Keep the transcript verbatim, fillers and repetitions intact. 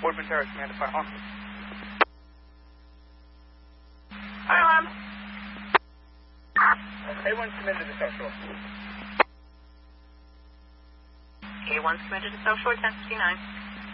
Fort Ventura, Commander Fire Hawk. Fire alarm. A one's committed to South Shore. A one's committed to South Shore, ten fifty-nine.